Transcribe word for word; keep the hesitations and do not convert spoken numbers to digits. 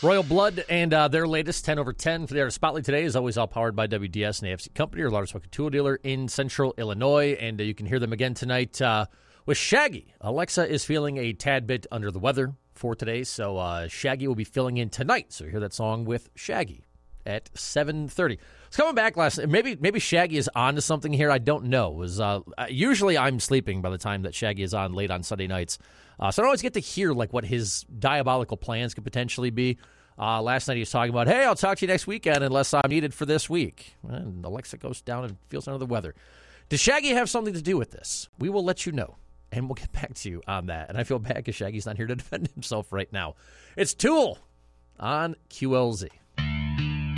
Royal Blood and uh, their latest ten over ten for the Art Spotlight today is always all powered by W D S and A F C Company, your largest fucking tool dealer in Central Illinois. And uh, you can hear them again tonight uh, with Shaggy. Alexa is feeling a tad bit under the weather for today, so uh, Shaggy will be filling in tonight. So you hear that song with Shaggy at seven thirty. It's coming back last night. Maybe maybe Shaggy is on to something here. I don't know. It was uh, usually I'm sleeping by the time that Shaggy is on late on Sunday nights. Uh, so I don't always get to hear like what his diabolical plans could potentially be. Uh, last night he was talking about, hey, I'll talk to you next weekend unless I'm needed for this week. And Alexa goes down and feels under the weather. Does Shaggy have something to do with this? We will let you know, and we'll get back to you on that. And I feel bad because Shaggy's not here to defend himself right now. It's Tool on Q L Z.